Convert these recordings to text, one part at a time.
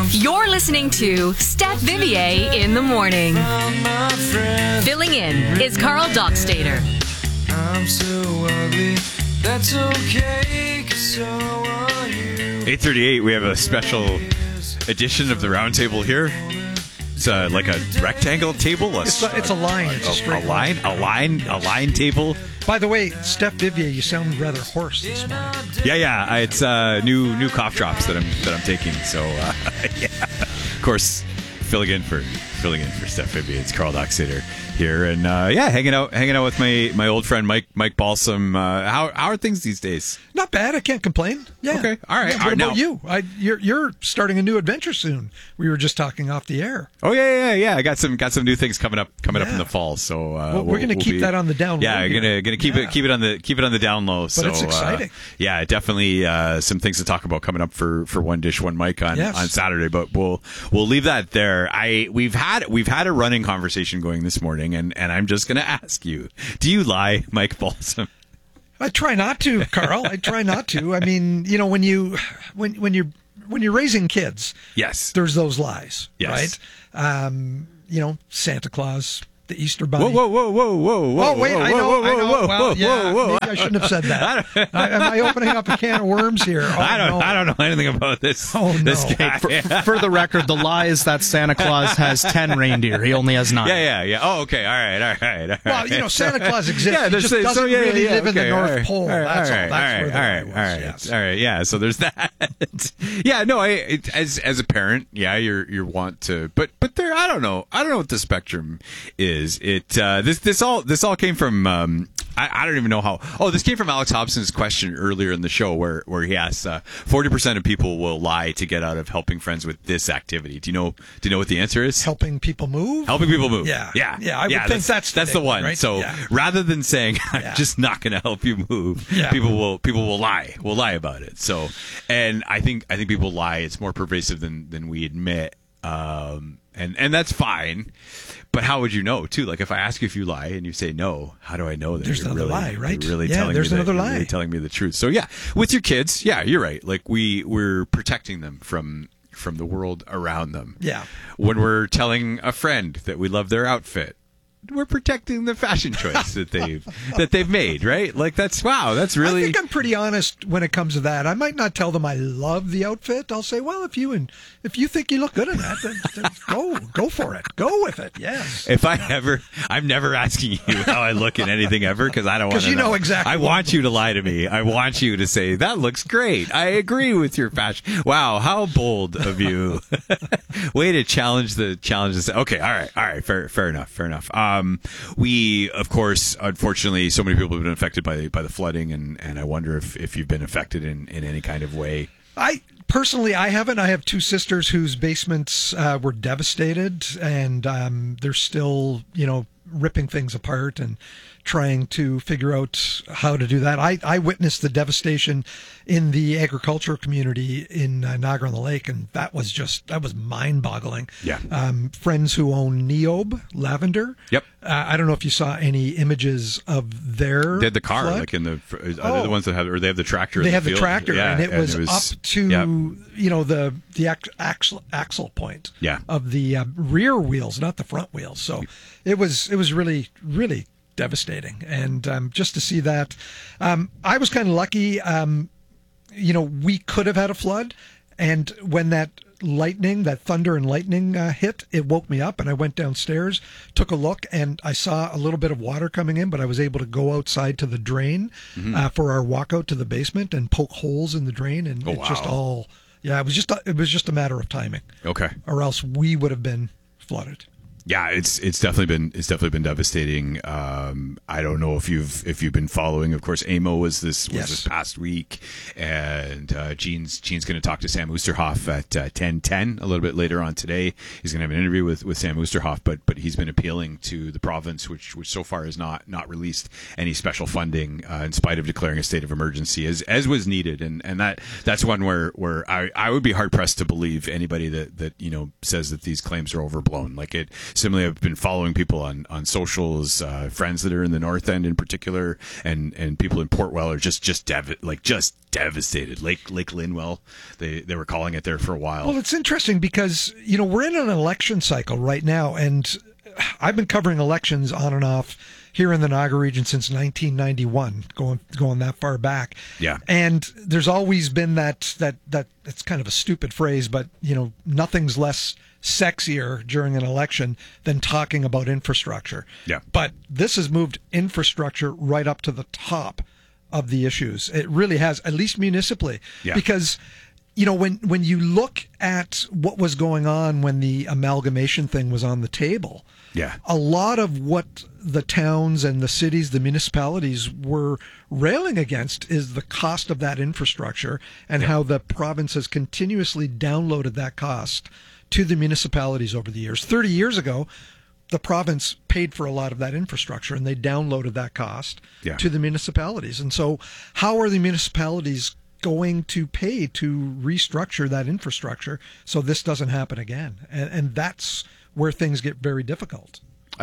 You're listening to Steph Vivier in the morning. Filling in is Carl Dockstader. I'm so ugly, that's okay, 'cause so are you. 8:38, we have a special edition of the roundtable here. It's like a rectangle table. It's a line. It's a straight line. A line table. By the way, Steph Vivier, you sound rather hoarse this morning. Yeah. It's new cough drops that I'm taking. So yeah, of course, filling in for Steph Vivier. It's Carl Dockstader here, and hanging out with my old friend Mike Balsam. How are things these days? Not bad. I can't complain. Yeah. Okay. All right. Yeah, what about you? You're starting a new adventure soon. We were just talking off the air. Oh yeah. I got some new things coming up in the fall. So we're going to keep that on the down low. Yeah, going to keep it on the down low. But it's exciting. Definitely some things to talk about coming up for One Dish One Mic on Saturday. But we'll leave that there. We've had a running conversation going this morning, and I'm just going to ask you: do you lie, Mike Balsam? I try not to, Carl. I try not to. I mean, when you're raising kids, yes, there's those lies, yes. Right? Santa Claus, the Easter Bunny. Whoa! Oh wait, I know. Well, maybe I shouldn't have said that. Am I opening up a can of worms here? Oh, I don't know anything about this. Oh no! This guy. For the record, the lie is that Santa Claus has 10 reindeer. He only has 9. Yeah. Oh, okay. All right. Well, Santa Claus exists. He just doesn't really live in the North Pole. That's all. All right. Yeah. So there's that. Yeah. No. As a parent, yeah, you want to, but there. I don't know what the spectrum is. This all came from I don't even know how. Oh, this came from Alex Hobson's question earlier in the show where he asked 40% of people will lie to get out of helping friends with this activity. Do you know what the answer is? Helping people move. Yeah. I would think that's the one. Right? So rather than saying I'm just not going to help you move, people will lie about it. So, and I think people lie. It's more pervasive than we admit. And that's fine, but how would you know too? Like if I ask you if you lie and you say no, how do I know that there's another lie, right? You're really telling there's me another that, lie. You're really telling me the truth. So yeah, with your kids, yeah, you're right. Like we're protecting them from the world around them. Yeah. When we're telling a friend that we love their outfit, we're protecting the fashion choice that they've made, right? Like that's really. I think I'm pretty honest when it comes to that. I might not tell them I love the outfit. I'll say, well, if you think you look good in that, then go for it, go with it. Yes. I'm never asking you how I look in anything ever because I don't want to. Because you know exactly. I want you to lie to me. I want you to say that looks great. I agree with your fashion. Wow, how bold of you! Way to challenge the challenges. Okay, all right, fair enough. We, of course, unfortunately, so many people have been affected by the flooding, and I wonder if you've been affected in any kind of way. Personally, I haven't. I have 2 sisters whose basements were devastated, and they're still, ripping things apart and trying to figure out how to do that. I witnessed the devastation in the agricultural community in Niagara-on-the-Lake, and that was mind-boggling. Yeah. Friends who own Neob lavender. Yep. I don't know if you saw any images of their. They had the car, flood. like in the. Are they the ones that have, or they have the tractor? They in have the the field? tractor, yeah, and it was up to the axle point. Yeah. Of the rear wheels, not the front wheels. So it was really, really devastating, and just to see that, I was kind of lucky. We could have had a flood, and when that thunder and lightning hit, it woke me up, and I went downstairs, took a look, and I saw a little bit of water coming in, but I was able to go outside to the drain for our walkout to the basement and poke holes in the drain, and just all. Yeah, it was just a matter of timing. Okay. Or else we would have been flooded. Yeah, it's definitely been devastating. I don't know if you've been following. Of course, AMO was this past week, and Gene's going to talk to Sam Oosterhoff at 10:10 a little bit later on today. He's going to have an interview with Sam Oosterhoff, but he's been appealing to the province, which so far has not released any special funding in spite of declaring a state of emergency as was needed, and that's one where I would be hard pressed to believe anybody that says that these claims are overblown. Like it. similarly, I've been following people on socials, friends that are in the North End in particular, and people in Portwell are just devastated. Lake Linwell, they were calling it there for a while. Well, it's interesting because, we're in an election cycle right now, and I've been covering elections on and off here in the Niagara region since 1991, going that far back. Yeah. And there's always been that it's kind of a stupid phrase, but nothing's less sexier during an election than talking about infrastructure. Yeah. But this has moved infrastructure right up to the top of the issues. It really has, at least municipally. Yeah. Because when you look at what was going on when the amalgamation thing was on the table, yeah, a lot of what the towns and the cities, the municipalities were railing against is the cost of that infrastructure and how the province has continuously downloaded that cost to the municipalities over the years. 30 years ago, the province paid for a lot of that infrastructure and they downloaded that cost to the municipalities. And so how are the municipalities going to pay to restructure that infrastructure so this doesn't happen again? And that's where things get very difficult.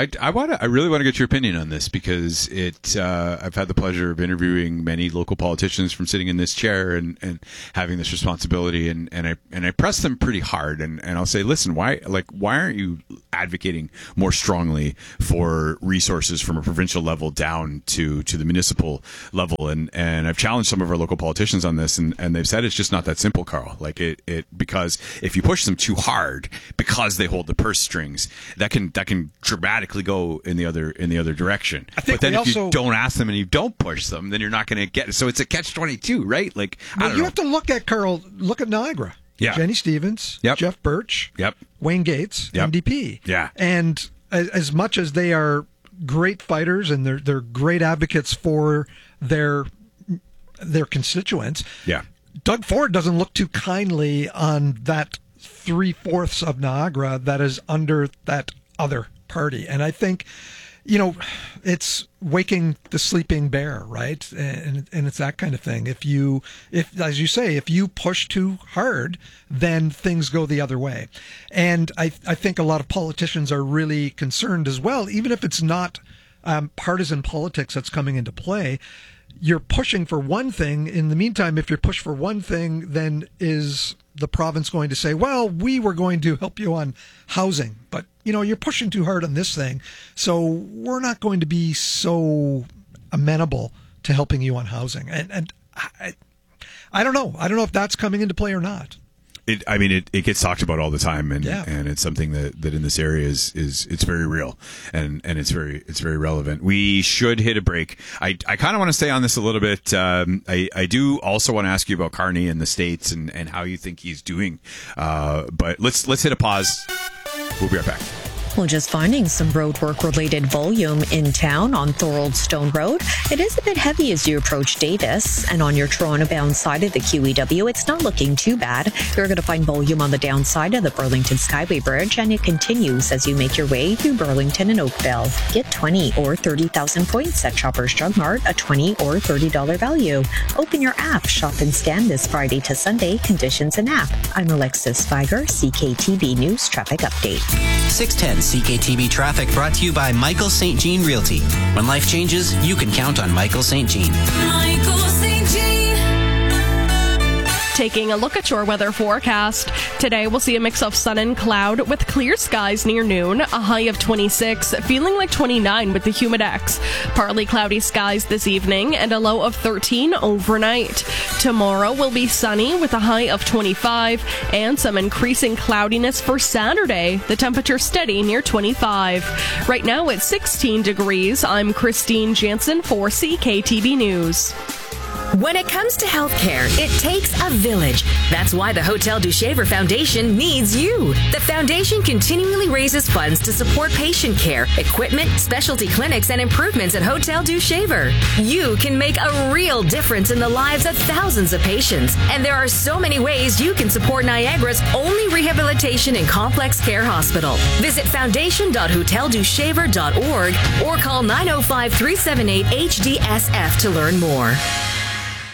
I really want to get your opinion on this because I've had the pleasure of interviewing many local politicians from sitting in this chair and having this responsibility, and I press them pretty hard, and I'll say, listen, why aren't you advocating more strongly for resources from a provincial level down to the municipal level? And I've challenged some of our local politicians on this, and they've said it's just not that simple, Carl. Because if you push them too hard because they hold the purse strings, that can dramatically go in the other direction. But then if you don't ask them and you don't push them, then you're not going to get it. So it's a catch-22, right? I don't know. You have to look at Niagara. Yeah. Jenny Stevens, Jeff Birch, Wayne Gates, NDP. Yeah. And as much as they are great fighters and they're great advocates for their constituents, Doug Ford doesn't look too kindly on that 3/4 of Niagara that is under that other party. And I think, it's waking the sleeping bear, right? And it's that kind of thing. If as you say, if you push too hard, then things go the other way. And I think a lot of politicians are really concerned as well, even if it's not partisan politics that's coming into play. You're pushing for one thing. In the meantime, if you're pushed for one thing, then is the province going to say, well, we were going to help you on housing, but you're pushing too hard on this thing, so we're not going to be so amenable to helping you on housing. And I don't know. I don't know if that's coming into play or not. It gets talked about all the time, and it's something that in this area is it's very real, and it's very relevant. We should hit a break. I kind of want to stay on this a little bit. I do also want to ask you about Carney in the States and how you think he's doing. But let's hit a pause. We'll be right back. Well, just finding some roadwork-related volume in town on Thorold Stone Road. It is a bit heavy as you approach Davis, and on your Toronto-bound side of the QEW, it's not looking too bad. You're going to find volume on the downside of the Burlington Skyway Bridge, and it continues as you make your way through Burlington and Oakville. Get 20 or 30,000 points at Shoppers Drug Mart, a $20 or $30 value. Open your app, shop and scan this Friday to Sunday. Conditions and app. I'm Alexis Spiger, CKTB News Traffic Update. 610 CKTB Traffic brought to you by Michael St. Jean Realty. When life changes, you can count on Michael St. Jean. Michael St. Jean. Taking a look at your weather forecast. Today we'll see a mix of sun and cloud with clear skies near noon, a high of 26, feeling like 29 with the Humidex. Partly cloudy skies this evening and a low of 13 overnight. Tomorrow will be sunny with a high of 25 and some increasing cloudiness for Saturday. The temperature steady near 25. Right now it's 16 degrees. I'm Christine Jansen for CKTB News. When it comes to healthcare, it takes a village. That's why the Hotel du Shaver Foundation needs you. The foundation continually raises funds to support patient care, equipment, specialty clinics, and improvements at Hotel du Shaver. You can make a real difference in the lives of thousands of patients. And there are so many ways you can support Niagara's only rehabilitation and complex care hospital. Visit foundation.hoteldushaver.org or call 905-378-HDSF to learn more.